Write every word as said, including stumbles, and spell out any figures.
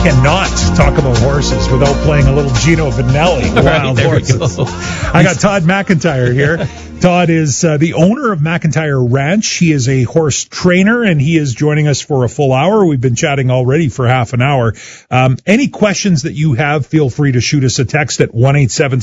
cannot talk about horses without playing a little Gino Vanelli. Wild right, Horses. Go. I got Todd McIntyre here. Todd is uh, the owner of McIntyre Ranch. He is a horse trainer, and he is joining us for a full hour. We've been chatting already for half an hour. Um, any questions that you have, feel free to shoot us a text at one eight seven